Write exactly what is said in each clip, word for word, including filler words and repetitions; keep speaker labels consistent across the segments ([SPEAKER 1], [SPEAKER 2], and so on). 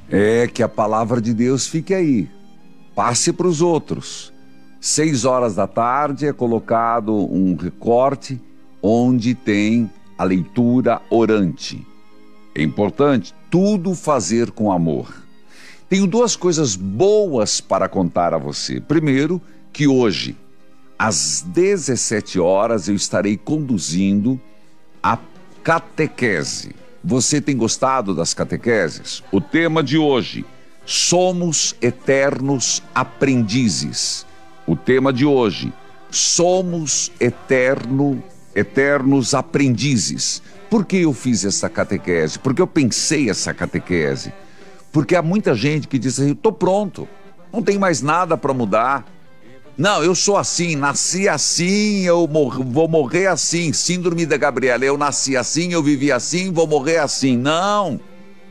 [SPEAKER 1] É que a palavra de Deus fique aí. Passe para os outros. Seis horas da tarde é colocado um recorte onde tem a leitura orante. É importante tudo fazer com amor. Tenho duas coisas boas para contar a você. Primeiro, que hoje, às dezessete horas, eu estarei conduzindo a catequese. Você tem gostado das catequeses? O tema de hoje, somos eternos aprendizes. O tema de hoje, somos eterno, eternos aprendizes. Por que eu fiz essa catequese? Porque eu pensei essa catequese. Porque há muita gente que diz assim, eu estou pronto, não tem mais nada para mudar. Não, eu sou assim, nasci assim, eu mor- vou morrer assim. Síndrome da Gabriela, eu nasci assim, eu vivi assim, vou morrer assim. Não,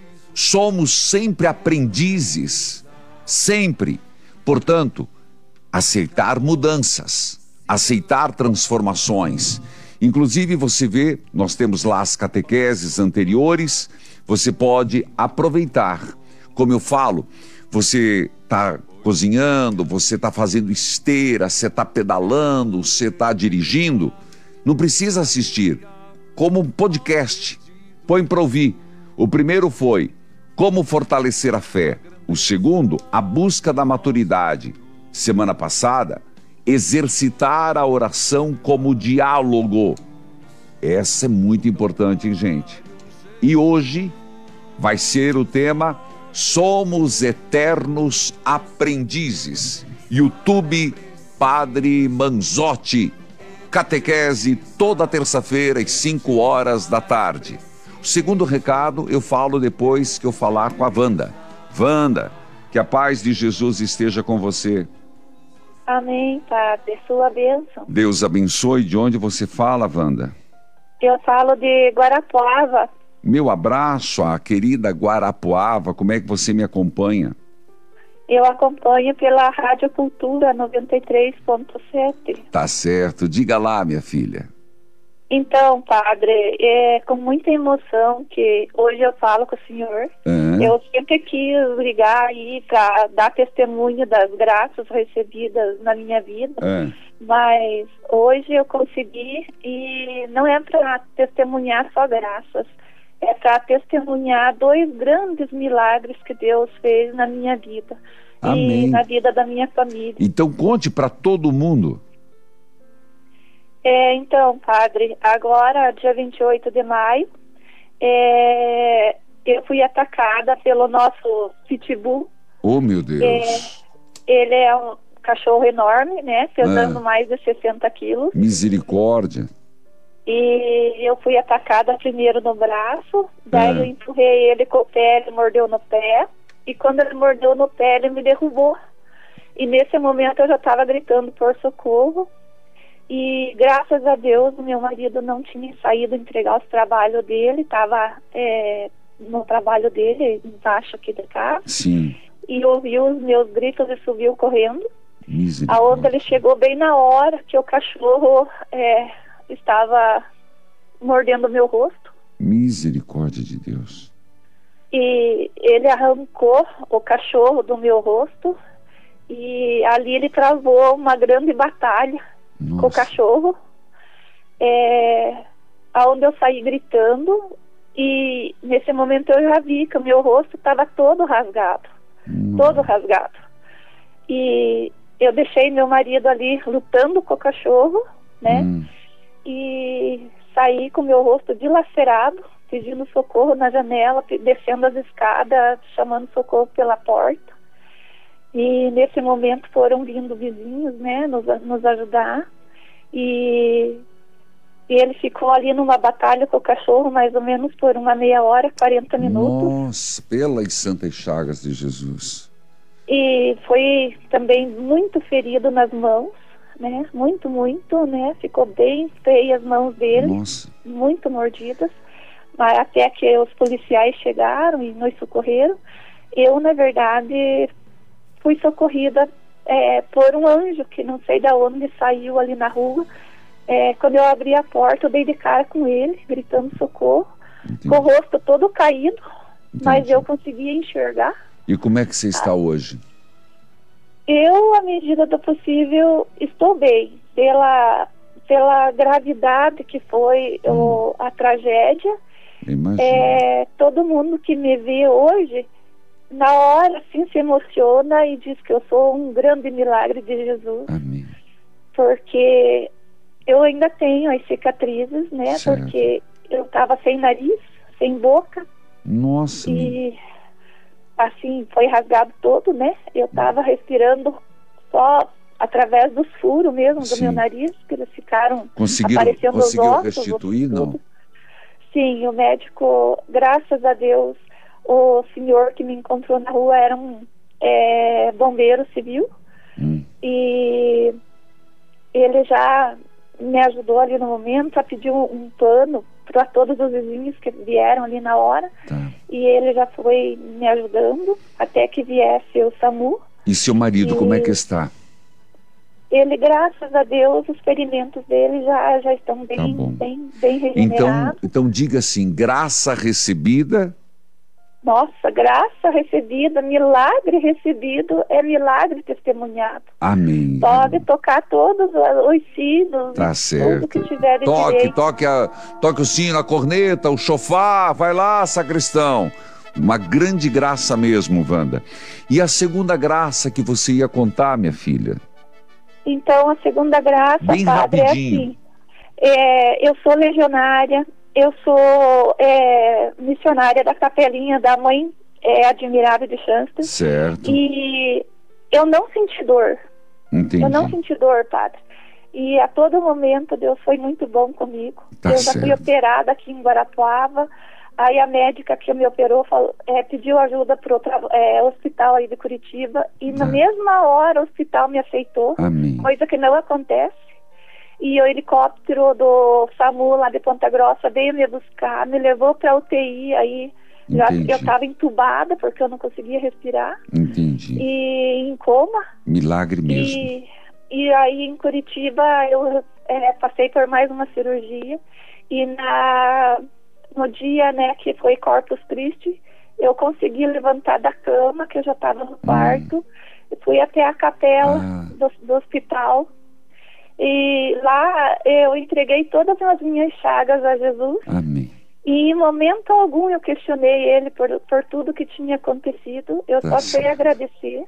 [SPEAKER 1] somos sempre aprendizes, sempre. Portanto, aceitar mudanças, aceitar transformações. Inclusive, você vê, nós temos lá as catequeses anteriores, você pode aproveitar. Como eu falo, você está cozinhando, você está fazendo esteira, você está pedalando, você está dirigindo, não precisa assistir. Como um podcast, põe para ouvir. O primeiro foi como fortalecer a fé. O segundo, a busca da maturidade. Semana passada, exercitar a oração como diálogo. Essa é muito importante, hein, gente? E hoje vai ser o tema Somos Eternos Aprendizes. YouTube Padre Manzotti. Catequese toda terça-feira às cinco horas da tarde. O segundo recado eu falo depois que eu falar com a Wanda. Wanda, que a paz de Jesus esteja com você.
[SPEAKER 2] Amém, Padre. Sua bênção.
[SPEAKER 1] Deus abençoe. De onde você fala, Wanda?
[SPEAKER 2] Eu falo de Guarapuava.
[SPEAKER 1] Meu abraço à querida Guarapuava. Como é que você me acompanha?
[SPEAKER 2] Eu acompanho pela Rádio Cultura noventa e três ponto sete.
[SPEAKER 1] Tá certo. Diga lá, minha filha.
[SPEAKER 2] Então, Padre, é com muita emoção que hoje eu falo com o senhor.
[SPEAKER 1] É.
[SPEAKER 2] Eu sempre quis ligar aí para dar testemunho das graças recebidas na minha vida.
[SPEAKER 1] É.
[SPEAKER 2] Mas hoje eu consegui, e não é para testemunhar só graças, é para testemunhar dois grandes milagres que Deus fez na minha vida.
[SPEAKER 1] Amém.
[SPEAKER 2] E na vida da minha família.
[SPEAKER 1] Então conte para todo mundo.
[SPEAKER 2] É, então, Padre, agora, dia vinte e oito de maio, é, eu fui atacada pelo nosso pitbull.
[SPEAKER 1] Oh, meu Deus.
[SPEAKER 2] É, ele é um cachorro enorme, né, pesando
[SPEAKER 1] É.
[SPEAKER 2] mais de sessenta quilos.
[SPEAKER 1] Misericórdia.
[SPEAKER 2] E eu fui atacada primeiro no braço, daí
[SPEAKER 1] É.
[SPEAKER 2] eu empurrei ele com o pé, ele mordeu no pé, e quando ele mordeu no pé, ele me derrubou. E nesse momento eu já estava gritando por socorro, e graças a Deus o meu marido não tinha saído entregar os trabalhos dele, estava é, no trabalho dele, embaixo aqui de casa,
[SPEAKER 1] Sim.
[SPEAKER 2] e ouviu os meus gritos e subiu correndo.
[SPEAKER 1] Misericórdia.
[SPEAKER 2] Aonde ele chegou bem na hora que o cachorro é, estava mordendo o meu rosto.
[SPEAKER 1] Misericórdia de Deus.
[SPEAKER 2] E ele arrancou o cachorro do meu rosto. E ali ele travou uma grande batalha
[SPEAKER 1] Nossa.
[SPEAKER 2] com o cachorro. É, aonde eu saí gritando. E nesse momento eu já vi que o meu rosto estava todo rasgado.
[SPEAKER 1] Nossa.
[SPEAKER 2] Todo rasgado. E eu deixei meu marido ali lutando com o cachorro, né?
[SPEAKER 1] Hum.
[SPEAKER 2] E saí com meu rosto dilacerado, pedindo socorro na janela, pe- descendo as escadas, chamando socorro pela porta. E nesse momento foram vindo vizinhos, né, nos, a- nos ajudar. E, e ele ficou ali numa batalha com o cachorro, mais ou menos por uma meia hora, quarenta minutos.
[SPEAKER 1] Nossa, pelas santas chagas de Jesus.
[SPEAKER 2] E foi também muito ferido nas mãos, né? Muito, muito, né? Ficou bem feia as mãos dele,
[SPEAKER 1] Nossa.
[SPEAKER 2] muito mordidas. Mas até que os policiais chegaram e nos socorreram, eu, na verdade, fui socorrida é, por um anjo que não sei de onde saiu ali na rua. É, quando eu abri a porta, eu dei de cara com ele, gritando socorro,
[SPEAKER 1] Entendi.
[SPEAKER 2] com o rosto todo caído, mas
[SPEAKER 1] Entendi.
[SPEAKER 2] eu conseguia enxergar.
[SPEAKER 1] E como é que você está hoje?
[SPEAKER 2] Eu, à medida do possível, estou bem. Pela, pela gravidade que foi
[SPEAKER 1] Hum.
[SPEAKER 2] o, a tragédia,
[SPEAKER 1] Imagina.
[SPEAKER 2] é, todo mundo que me vê hoje, na hora, assim, se emociona e diz que eu sou um grande milagre de Jesus.
[SPEAKER 1] Amém.
[SPEAKER 2] Porque eu ainda tenho as cicatrizes, né?
[SPEAKER 1] Certo.
[SPEAKER 2] Porque eu estava sem nariz, sem boca.
[SPEAKER 1] Nossa.
[SPEAKER 2] E assim, foi rasgado todo, né? Eu estava respirando só através dos furos mesmo
[SPEAKER 1] Sim.
[SPEAKER 2] do meu nariz, que eles ficaram
[SPEAKER 1] Conseguiram,
[SPEAKER 2] aparecendo os
[SPEAKER 1] conseguiu
[SPEAKER 2] ossos.
[SPEAKER 1] restituir, não?
[SPEAKER 2] Tudo. Sim, o médico, graças a Deus, o senhor que me encontrou na rua era um é, bombeiro civil.
[SPEAKER 1] Hum.
[SPEAKER 2] E ele já me ajudou ali no momento, já pediu um plano para todos os vizinhos que vieram ali na hora.
[SPEAKER 1] Tá.
[SPEAKER 2] E ele já foi me ajudando até que viesse o SAMU.
[SPEAKER 1] E seu marido,
[SPEAKER 2] E
[SPEAKER 1] como é que está?
[SPEAKER 2] ele, graças a Deus, os ferimentos dele já, já estão bem,
[SPEAKER 1] Tá bom.
[SPEAKER 2] bem, bem
[SPEAKER 1] Então,
[SPEAKER 2] regenerados.
[SPEAKER 1] então diga assim, graça recebida.
[SPEAKER 2] Nossa, graça recebida, milagre recebido, é milagre testemunhado.
[SPEAKER 1] Amém.
[SPEAKER 2] Pode tocar todos os sinos,
[SPEAKER 1] Tá
[SPEAKER 2] tudo
[SPEAKER 1] certo.
[SPEAKER 2] que tiver de
[SPEAKER 1] Toque,
[SPEAKER 2] direito.
[SPEAKER 1] toque, a, toque o sino, a corneta, o chofar, vai lá, sacristão. Uma grande graça mesmo, Wanda. E a segunda graça que você ia contar, minha filha?
[SPEAKER 2] Então, a segunda graça,
[SPEAKER 1] Bem
[SPEAKER 2] padre,
[SPEAKER 1] rapidinho.
[SPEAKER 2] é assim. É, eu sou legionária, eu sou é, missionária da capelinha da Mãe é, Admirável de Chancellor.
[SPEAKER 1] Certo.
[SPEAKER 2] E eu não senti dor.
[SPEAKER 1] Entendi.
[SPEAKER 2] Eu não senti dor, padre. E a todo momento Deus foi muito bom comigo.
[SPEAKER 1] Tá
[SPEAKER 2] eu já
[SPEAKER 1] certo.
[SPEAKER 2] fui operada aqui em Guarapuava. Aí a médica que me operou falou, é, pediu ajuda para o é, hospital aí de Curitiba. E
[SPEAKER 1] Tá.
[SPEAKER 2] na mesma hora o hospital me aceitou.
[SPEAKER 1] Amém.
[SPEAKER 2] Coisa que não acontece. E o helicóptero do SAMU lá de Ponta Grossa veio me buscar, me levou para U T I. Aí já,
[SPEAKER 1] Entendi.
[SPEAKER 2] eu estava entubada porque eu não conseguia respirar.
[SPEAKER 1] Entendi.
[SPEAKER 2] E em coma.
[SPEAKER 1] Milagre mesmo.
[SPEAKER 2] E, e aí em Curitiba eu é, passei por mais uma cirurgia. E na, no dia, né, que foi Corpus Christi, eu consegui levantar da cama, que eu já estava no quarto. Hum. Fui até a capela
[SPEAKER 1] Ah.
[SPEAKER 2] do, do hospital. E lá eu entreguei todas as minhas chagas a Jesus.
[SPEAKER 1] Amém.
[SPEAKER 2] E em momento algum eu questionei ele por, por tudo que tinha acontecido. Eu
[SPEAKER 1] Tá
[SPEAKER 2] só sei
[SPEAKER 1] certo.
[SPEAKER 2] agradecer.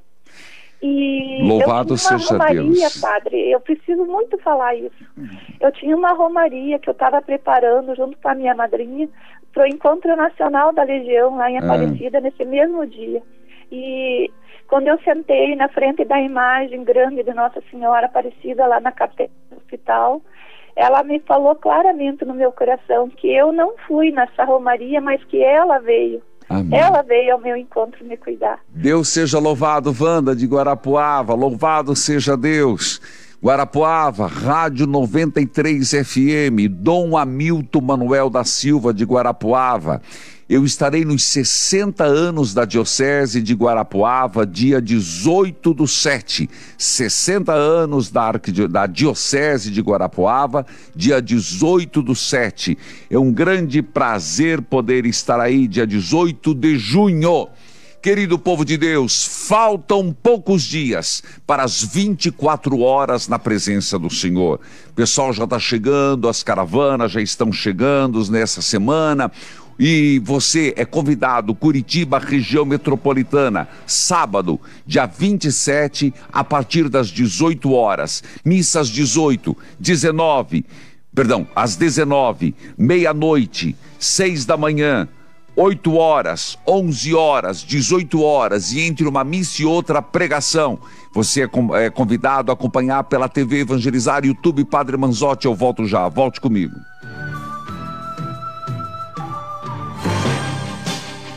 [SPEAKER 2] E
[SPEAKER 1] Louvado
[SPEAKER 2] eu tinha uma
[SPEAKER 1] seja
[SPEAKER 2] romaria,
[SPEAKER 1] Deus.
[SPEAKER 2] padre. Eu preciso muito falar isso. Eu tinha uma romaria que eu estava preparando junto com a minha madrinha para o Encontro Nacional da Legião lá em
[SPEAKER 1] Ah.
[SPEAKER 2] Aparecida nesse mesmo dia. E quando eu sentei na frente da imagem grande de Nossa Senhora Aparecida lá na capela do hospital, ela me falou claramente no meu coração que eu não fui nessa romaria, mas que ela veio.
[SPEAKER 1] Amém.
[SPEAKER 2] Ela veio ao meu encontro me cuidar.
[SPEAKER 1] Deus seja louvado, Wanda de Guarapuava, louvado seja Deus. Guarapuava, Rádio noventa e três F M, Dom Hamilton Manuel da Silva de Guarapuava. Eu estarei nos sessenta anos da Diocese de Guarapuava, dia dezoito do sete. sessenta anos da, arquidio... da Diocese de Guarapuava, dia dezoito do sete. É um grande prazer poder estar aí, dia dezoito de junho. Querido povo de Deus, faltam poucos dias para as vinte e quatro horas na presença do Senhor. O pessoal já está chegando, as caravanas já estão chegando nessa semana. E você é convidado, Curitiba, região metropolitana, sábado, dia vinte e sete, a partir das dezoito horas. Missa às dezoito, dezenove, perdão, às dezenove, meia-noite, seis da manhã, oito horas, onze horas, dezoito horas, e entre uma missa e outra, pregação. Você é convidado a acompanhar pela T V Evangelizar, YouTube Padre Manzotti. Eu volto já, volte comigo.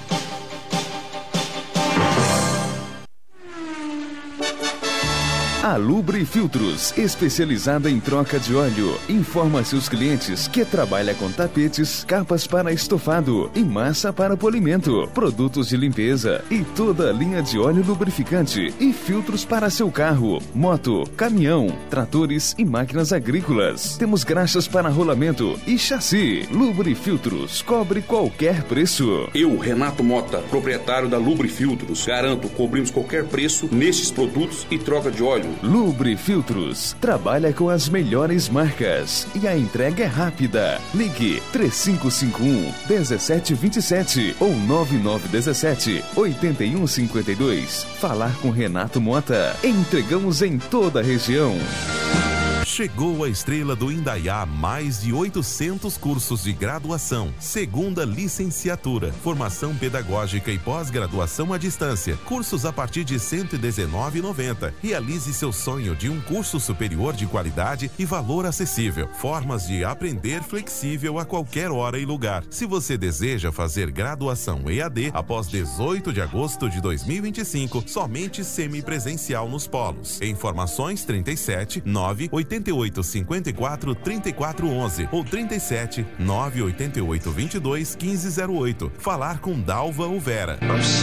[SPEAKER 3] A A Lubrifiltros, especializada em troca de óleo, informa a seus clientes que trabalha com tapetes, capas para estofado e massa para polimento, produtos de limpeza e toda a linha de óleo lubrificante e filtros para seu carro, moto, caminhão, tratores e máquinas agrícolas. Temos graxas para rolamento e chassi. Lubrifiltros cobre qualquer preço.
[SPEAKER 4] Eu, Renato Mota, proprietário da Lubrifiltros, garanto cobrimos qualquer preço nestes produtos e troca de óleo.
[SPEAKER 3] Lubrifiltros trabalha com as melhores marcas e a entrega é rápida. Ligue três cinco cinco um, um sete dois sete ou nove nove um sete, oito um cinco dois. Falar com Renato Mota. Entregamos em toda a região.
[SPEAKER 5] Chegou a estrela do Indaiá, mais de oitocentos cursos de graduação, segunda licenciatura, formação pedagógica e pós-graduação à distância, cursos a partir de cento e dezenove reais e noventa centavos. Realize seu sonho de um curso superior de qualidade e valor acessível. Formas de aprender flexível a qualquer hora e lugar. Se você deseja fazer graduação E A D após dezoito de agosto de dois mil e vinte e cinco, somente semipresencial nos polos. Informações trinta e sete, nove, oitenta e oito, cinquenta e quatro, trinta e quatro, onze ou trinta e sete, nove, oitenta e oito, vinte e dois, quinze zero oito. Falar com Dalva ou Vera.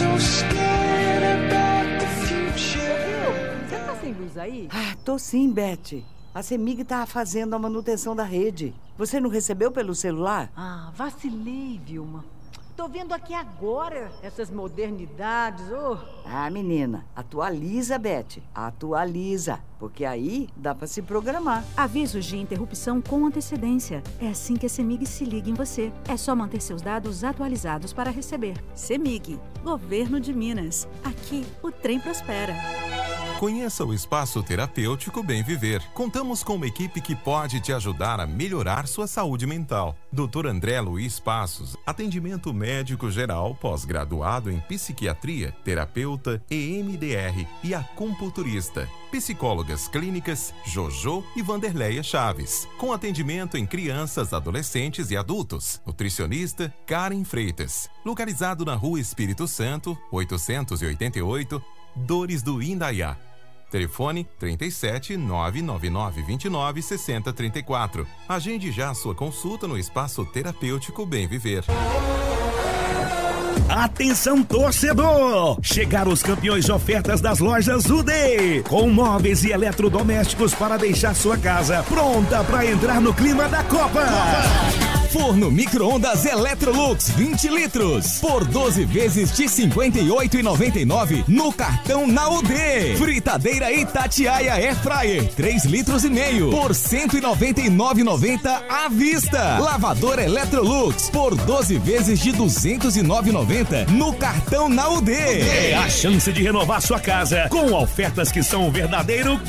[SPEAKER 6] Você tá sem luz aí? Ah, tô sim, Beth. A CEMIG tá fazendo a manutenção da rede. Você não recebeu pelo celular?
[SPEAKER 7] Ah, vacilei, Vilma. Tô vendo aqui agora essas modernidades, oh.
[SPEAKER 6] Ah, menina, atualiza, Beth. Atualiza, porque aí dá pra se programar.
[SPEAKER 8] Avisos de interrupção com antecedência. É assim que a CEMIG se liga em você. É só manter seus dados atualizados para receber. CEMIG, Governo de Minas. Aqui, o trem prospera.
[SPEAKER 5] Conheça o Espaço Terapêutico Bem Viver. Contamos com uma equipe que pode te ajudar a melhorar sua saúde mental. doutor André Luiz Passos, atendimento médico geral, pós-graduado em psiquiatria, terapeuta, E M D R e acupunturista. Psicólogas clínicas Jojo e Vanderleia Chaves, com atendimento em crianças, adolescentes e adultos. Nutricionista Karen Freitas, localizado na Rua Espírito Santo, oitocentos e oitenta e oito, Dores do Indaiá. Telefone trinta e sete, nove nove nove, vinte e nove, sessenta, trinta e quatro. Agende já a sua consulta no Espaço Terapêutico Bem Viver.
[SPEAKER 9] Atenção, torcedor! Chegaram os campeões de ofertas das lojas U D, com móveis e eletrodomésticos para deixar sua casa pronta para entrar no clima da Copa.
[SPEAKER 10] Forno micro-ondas Electrolux vinte litros por doze vezes de cinquenta e oito reais e noventa e nove centavos no cartão na U D. Fritadeira Itatiaia Air Fryer três litros e meio por cento e noventa e nove reais e noventa centavos à vista. Lavadora Electrolux por doze vezes de duzentos e nove reais e noventa centavos no cartão na U D.
[SPEAKER 9] É a chance de renovar sua casa com ofertas que são um verdadeiro